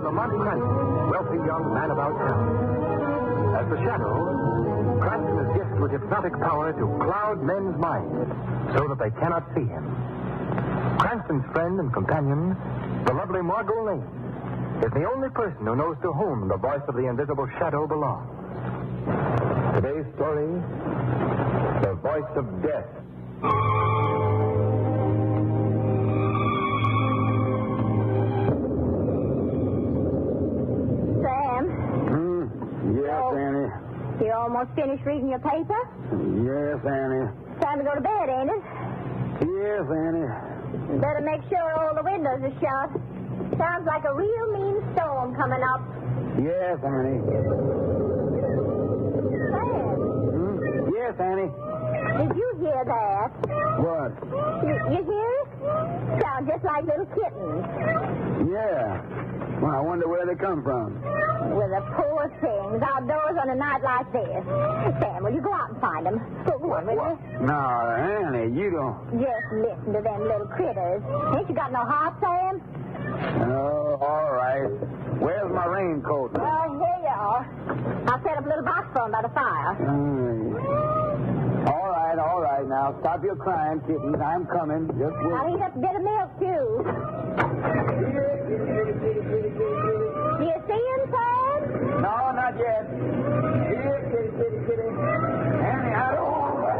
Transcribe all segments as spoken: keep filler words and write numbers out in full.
Lamont Cranston, wealthy young man about town. As the Shadow, Cranston is gifted with hypnotic power to cloud men's minds so that they cannot see him. Cranston's friend and companion, the lovely Margot Lane, is the only person who knows to whom the voice of the invisible Shadow belongs. Today's story, The Voice of Death. Sam? Hmm? Yes, Oh. Annie. You almost finished reading your paper? Yes, Annie. Time to go to bed, ain't it? Yes, Annie. Better make sure all the windows are shut. Sounds like a real mean storm coming up. Yes, Annie. Sam, Hmm? Yes, Annie. did you hear that? What? You, you hear it? Sounds just like little kittens. Yeah. Well, I wonder where they come from. Well, the poor things outdoors on a night like this. Sam, will you go out and find them? Go on, will you? No, Annie, you don't. Just listen to them little critters. Ain't you got no heart, Sam? Oh, all right. Where's my raincoat? Well, here you are. I'll set up a little box for 'em by the fire. Hmm. All right, all right. Now, stop your crying, kittens. I'm coming. Just I'll wait. heat up a bit of milk, too. Do you see him, Sam? No, not yet. Here, kitty, kitty, kitty. Annie, I don't...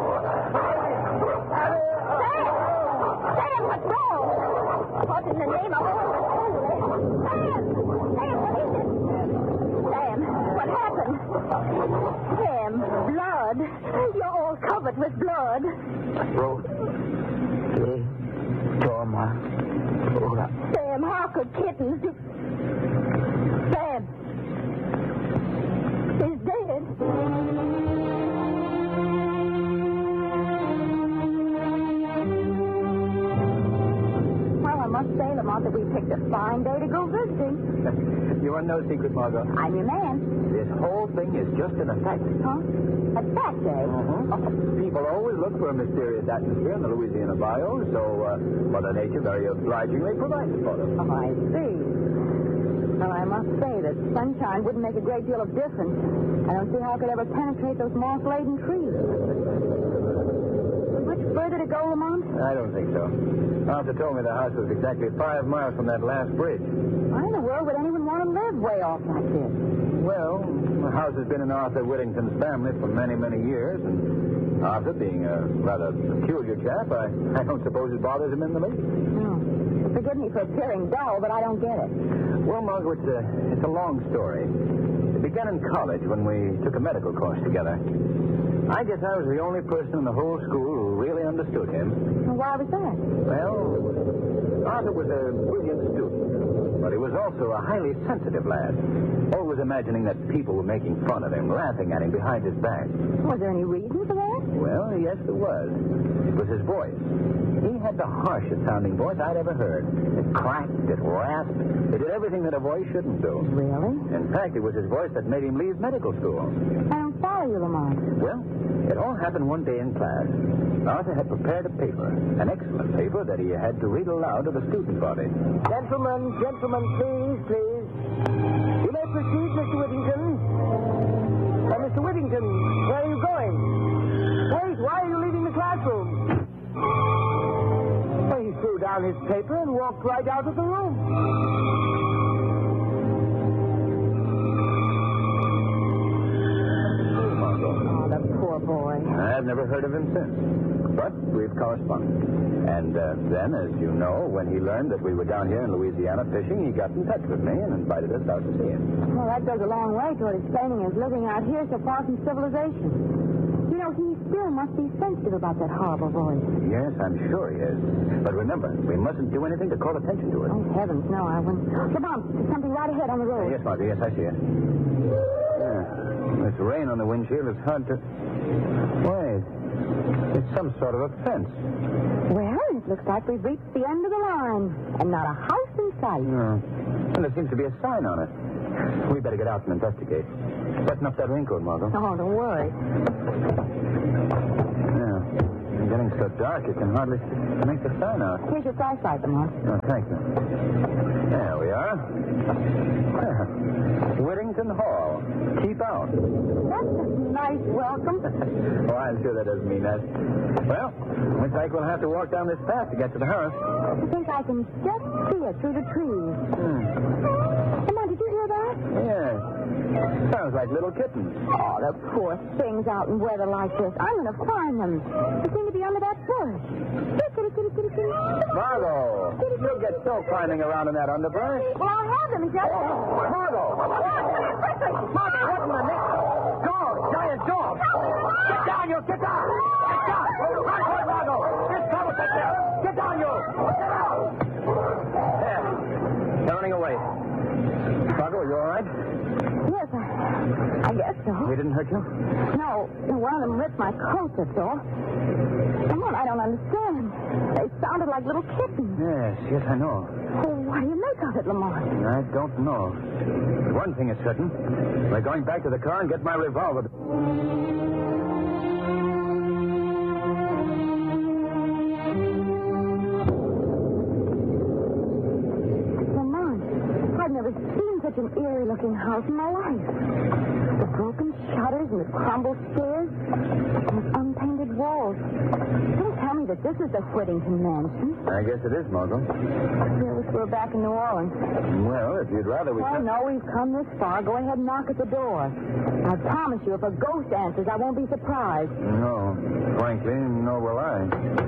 Sam! Sam, what's wrong? What in the name of all that's holy? Sam! Sam, what is it? Sam, what happened? Sam, blood. You're all covered with blood. Road. Kitty. Toma. Hold up. Sam, how could kittens... do- Sam! He's dead. Well, I must say, Lamont, that we picked a fine day to go visiting. You are no secret, Margot. I'm your man. This whole thing is just an effect. Huh? A fat day? Uh-huh. People always look for a mysterious atmosphere in the Louisiana bayou, so uh, Mother Nature very obligingly provides it for them. Oh, I see. Well, I must say that sunshine wouldn't make a great deal of difference. I don't see how it could ever penetrate those moss-laden trees. Much further to go, Lamont? I don't think so. Arthur told me the house was exactly five miles from that last bridge. Why in the world would anyone want to live way off like this? Well, the house has been in Arthur Whittington's family for many, many years, and Arthur, being a rather peculiar chap, I, I don't suppose it bothers him in the least. No. Forgive me for appearing dull, but I don't get it. Well, Margot, it's a, it's a long story. It began in college when we took a medical course together. I guess I was the only person in the whole school who really understood him. Well, why was that? Well, Arthur was a brilliant student, but he was also a highly sensitive lad, always imagining that people were making fun of him, laughing at him behind his back. Was there any reason for that? Well, yes, there was. It was his voice. He had the harshest-sounding voice I'd ever heard. It cracked, it rasped, it did everything that a voice shouldn't do. Really? In fact, it was his voice that made him leave medical school. I don't follow you, Lamont. Well, it all happened one day in class. Arthur had prepared a paper, an excellent paper that he had to read aloud to the student body. Gentlemen, gentlemen, please, please. You may proceed, Mister Whittington. Uh, Mister Whittington, where are you going? Wait, why are you leaving the classroom? Well, he threw down his paper and walked right out of the room. Oh, the poor boy. I've never heard of him since. But we've corresponded. And uh, then, as you know, when he learned that we were down here in Louisiana fishing, he got in touch with me and invited us out to see him. Well, that goes a long way toward explaining his living out here so far from civilization. You know, he still must be sensitive about that horrible voice. Yes, I'm sure he is. But remember, we mustn't do anything to call attention to it. Oh, heavens, no, I wouldn't. Lamont, there's something right ahead on the road. Uh, yes, Margaret, yes, I see it. Yeah. This rain on the windshield is hard to... Wait. It's some sort of a fence. Well, it looks like we've reached the end of the line. And not a house in sight. No. And there seems to be a sign on it. We better get out and investigate. Button up that raincoat, Margot. Oh, don't worry. Yeah. It's getting so dark, you can hardly make the sign out. Here's your flashlight, Lamont. Oh, thank you. There we are. Whittington Hall. Keep out. That's a nice welcome. Oh, I'm sure that doesn't mean that. Well, looks like we'll have to walk down this path to get to the house. I think I can just see it through the trees. Hmm. Come on, did you hear that? Yes. Sounds like little kittens. Oh, the poor things out in weather like this. I'm going to find them. They seem to be under that bush. Kitty, kitty, kitty, kitty, kitty. Margot, you'll get so climbing around in that underbrush. Well, I'll have them. Is that Margot! Margot, what in the neck? Dog! Giant dog! Get down, you! Get down! Get down! Run for it, Margot! There's trouble back there! Get down, you! Get down! There. They're running away. Margot, you all right? Yes, I, I guess so. They didn't hurt you? No, one of them ripped my coat, that's all. Come on, I don't understand. They sounded like little kittens. Yes, yes, I know. Oh, what do you make of it, Lamont? I don't know. But one thing is certain. We're going back to the car and get my revolver. Lamont, I've never seen such an eerie-looking house in my life. The broken shutters and the crumbled stairs and the unpainted walls. Don't tell me that this is the Whittington mansion. I guess it is, Margot. I wish we were back in New Orleans. Well, if you'd rather we... Oh, no, we've come this far. Go ahead and knock at the door. I promise you, if a ghost answers, I won't be surprised. No. Frankly, nor will I.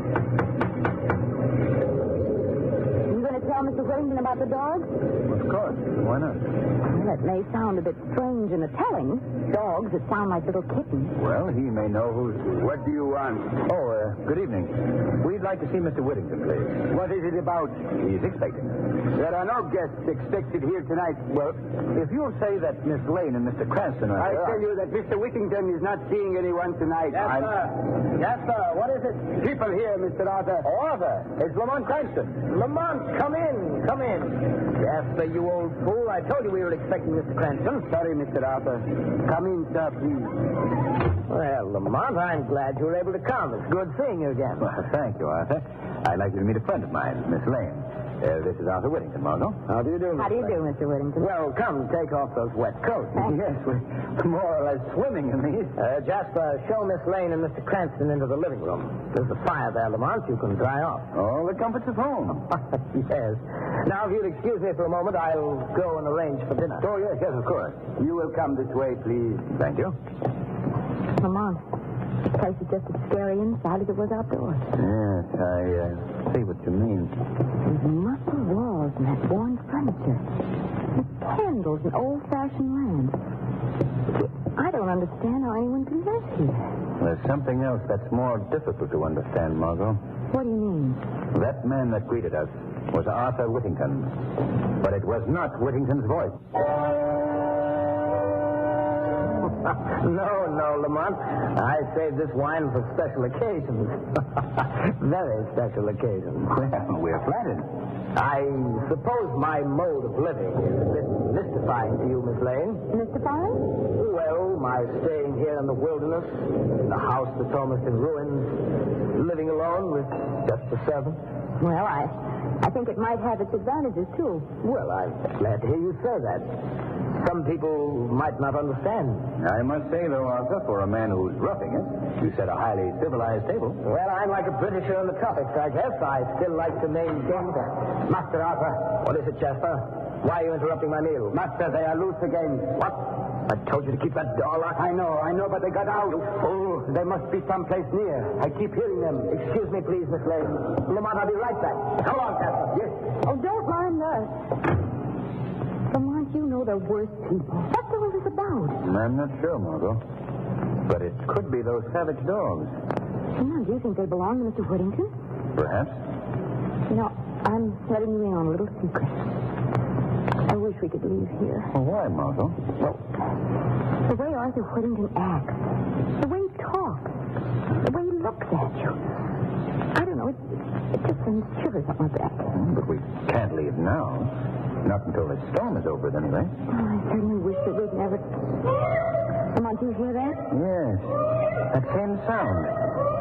You going to tell Mister Whittington about the dog? Of course. Why not? Well, it may sound a bit strange in the telling. Dogs that sound like little kittens. Well, he may know who's... What do you want? Oh, uh, good evening. We'd like to see Mister Whittington, please. What is it about? He's expecting. There are no guests expected here tonight. Well, if you'll say that Miss Lane and Mister Cranston are... I there, tell you that Mister Whittington is not seeing anyone tonight. Yes, I'm- sir. Yes, sir. What is it? People here, Mister Arthur. Oh, Arthur. It's Lamont Cranston. Lamont, come in. Come in. Yes, sir, you old fool. I told you we were expecting Mister Cranston. Sorry, Mister Arthur. Come in, sir, please. Well, Lamont, I'm glad you were able to come. It's good seeing you again. Well, thank you, Arthur. I'd like you to meet a friend of mine, Miss Lane. Uh, this is Arthur Whittington, Margot. How do you do, How do you do, Mister Whittington? Well, come, take off those wet coats. Yes, we're more or less swimming in these. Uh, Jasper, show Miss Lane and Mister Cranston into the living room. There's a fire there, Lamont. You can dry off. All the comforts of home. Yes. Now, if you'd excuse me for a moment, I'll go and arrange for dinner. Oh, yes, yes, of course. You will come this way, please. Thank you. Lamont, the place is just as scary inside as it was outdoors. Yes, I uh, see what you mean. There's musty walls and that worn furniture. And candles and old-fashioned lamps. I don't understand how anyone can live here. There's something else that's more difficult to understand, Margot. What do you mean? That man that greeted us was Arthur Whittington. But it was not Whittington's voice. No, no, Lamont. I saved this wine for special occasions. Very special occasions. Well, we're flattered. I suppose my mode of living is a bit mystifying to you, Miss Lane. Mystifying? Well, my staying here in the wilderness, in the house that's almost in ruins, living alone with just a servant. Well, I, I think it might have its advantages, too. Well, I'm glad to hear you say that. Some people might not understand. I must say, though, Arthur, for a man who's roughing it, you set a highly civilized table. Well, I'm like a Britisher in the tropics, I guess. I still like to maintain that. Master Arthur. What is it, Jasper? Why are you interrupting my meal? Master, they are loose again. What? I told you to keep that door locked. I know, I know, but they got out. Oh, they must be someplace near. I keep hearing them. Excuse me, please, Miss Lane. Lamont, I'll be right back. Come on, Jasper. Yes. Oh, don't mind us. Lamont, you know the worst people. What's all this about? I'm not sure, Margot. But it could be those savage dogs. Now, do you think they belong to Mister Whittington? Perhaps. You know, I'm letting you in on a little secret. I wish we could leave here. Well, why, Margot? Well, the way Arthur Whittington acts, the way he talks, the way he looks at you. I don't know, it, it just sends shivers up my back. But we can't leave now. Not until the storm is over, anyway. Oh, I certainly wish that we'd never... Come on, do you hear that? Yes. That same sound.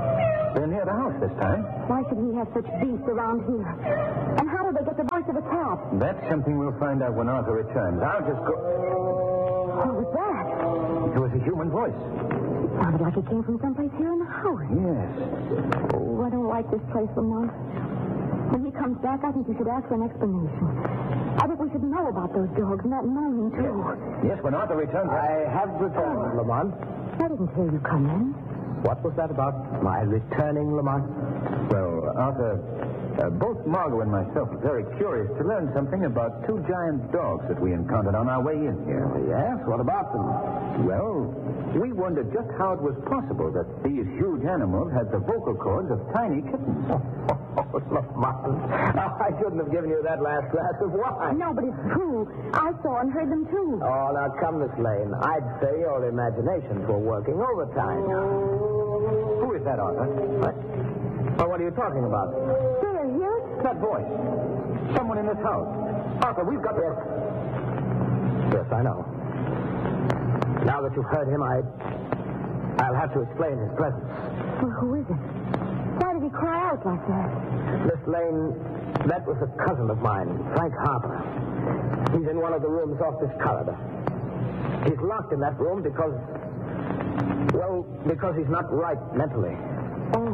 They're near the house this time. Why should he have such beasts around here? And how did they get the voice of a cat? That's something we'll find out when Arthur returns. I'll just go... What was that? It was a human voice. It sounded like it came from someplace here in the house. Yes. Oh, I don't like this place, Lamont. When he comes back, I think you should ask for an explanation. I think we should know about those dogs and that moaning, too. Yes, when Arthur returns... I have returned, Lamont. I didn't hear you come in. What was that about my returning, Lamont? Well, Arthur, uh, both Margot and myself are very curious to learn something about two giant dogs that we encountered on our way in here. Yes? What about them? Well, we wondered just how it was possible that these huge animals had the vocal cords of tiny kittens. Oh, Lamont. I shouldn't have given you that last glass of wine. No, but it's true. I saw and heard them, too. Oh, now come, Miss Lane. I'd say your imaginations were working overtime. Who is that, Arthur? What? Oh, what are you talking about? There, hear it? That voice. Someone in this house. Arthur, we've got... Yes. Yes, I know. Now that you've heard him, I... I'll have to explain his presence. Well, who is it? Why did he cry out like that? Miss Lane, that was a cousin of mine, Frank Harper. He's in one of the rooms off this corridor. He's locked in that room because... Well, because he's not right mentally. Oh.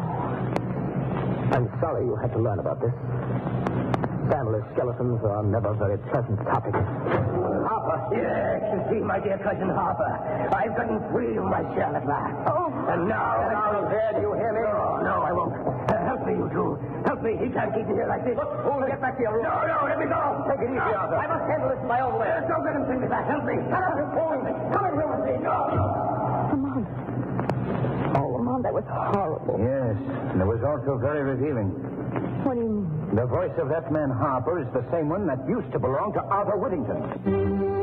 I'm sorry you had to learn about this. Family skeletons are never very pleasant topics. Harper. Yes, you see, my dear cousin Harper. I've gotten free of my shell at last. Oh. And now... Now, there, do you hear me? No, no, I won't. Uh, help me, you two. Help me. He can't keep me here like this. Look, Oh, get back to your room. No, no, let me go. Take it easy, No, Arthur. I must handle this my own way. Don't let him bring me back. Help me. Come on, hold me. Come in here with me. No. Lamont. Oh, Lamont, that was horrible. Yes, and it was also very revealing. What do you mean? The voice of that man Harper is the same one that used to belong to Arthur Whittington.